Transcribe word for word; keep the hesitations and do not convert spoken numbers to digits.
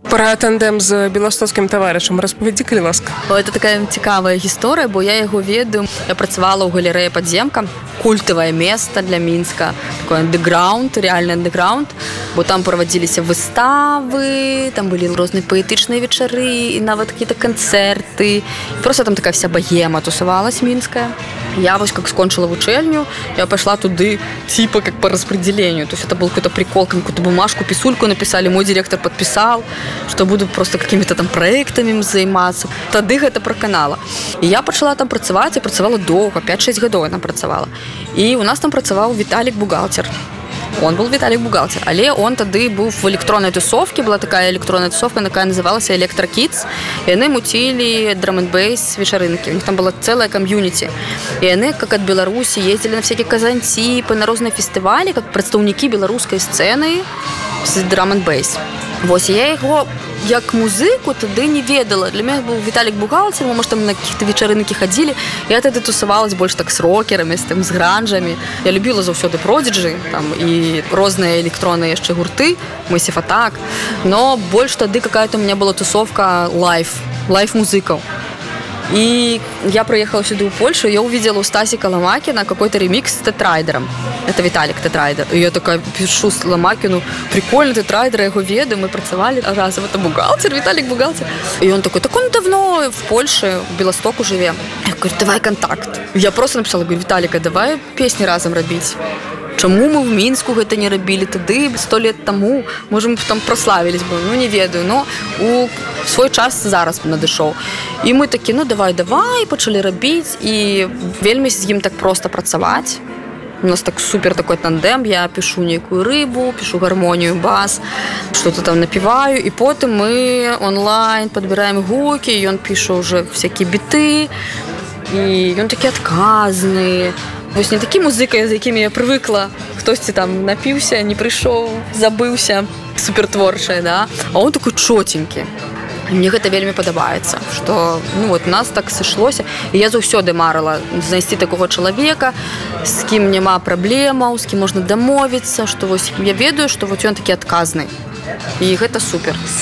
Пра тандем з беластоцкім таварышам распавядзі, калі ласка. Это такая цікавая гісторыя, бо я яго ведаю. Я працавала ў галерэі «Падземка». Культавае место для Мінска. Такой андэграунд, реальны андэграунд. Бо там правадзіліся выставы, там былі розныя паэтычныя вечары, і нават какие-то канцэрты. Просто там такая вся богема тусавалась мінская. Я вось как скончила вучэльню, я пошла туды типа как по распределению. То есть это был какой-то прикол, какую-то бумажку, писульку написали, мой директор подписал, что буду просто какими-то там проектами займацца. Тады гэта праканала. І я пачала там працаваць, я працавала доўга, пять-шесть гадоў я там працавала. І у нас там працаваў Віталік бухгалтер. Он был Виталик бухгалтер, але он тады быў в электронной тусовке, была такая электронная тусовка, якая называлася Electro Kids, і яны муцілі драм-н-бейс вечарынкі, у них там была целая комьюнити, і яны, как от Беларусі, ездили на всякие казантипы, на розныя фестивалі, как прадстаўнікі беларускай сцены з драм-н-бейс. Вось, я яго як музыку тады не ведала. Для меня был Виталик бухгалтер, мы, может, там на каких-то вечарынкі хадзілі. Я тады тусавалась больш так с рокерами, с, там, с гранжами. Я любила заўсёды Prodigy, там, і розныя электронныя яшчэ гурты, Massive Attack. Но больш тады какая-то у меня была тусовка лайф, лайф-музыкаў. И я приехала сюда в Польшу, я увидела у Стасика Ломакина какой-то ремикс с Тетрайдером. Это Виталик Тетрайдер. И я такая пишу с Ломакину, прикольно, Тетрайдер, я его ведаю, мы працевали разом. Это бухгалтер, Виталик бухгалтер. И он такой, так он давно в Польше, в Белостоку живе. Я говорю, давай контакт. Я просто написала, говорю, Виталика, давай песни разом робить. Чаму мы в Мінску гэта не рабілі тады сто лет таму, можа, мы там праславілись бы, ну не ведаю, но у свой час зараз надышоў. І мы такі, ну давай, давай, пачалі рабіць, і вельмі з ім так проста працаваць. У нас так супер такой тандем, я пишу некую рыбу, пишу гармонию, бас, что-то там напеваю, и потом мы онлайн подбираем гуки, и он пишет уже всякие биты, и он такие отказные. Вось не такі музыка, з якімі я прывыкла, хтосьці там напіўся, не прыйшоў, забыўся, супертворчая, да? А он такой чотенькі. Мне гэта вельмі падабаецца, што ну, вот, нас так сышлося. І я заўсёды марыла знайсці такога чалавека, з кім няма праблемаў, з кім можна дамовіцца, што вось я ведаю, што вось ён такі адказны. І гэта супер.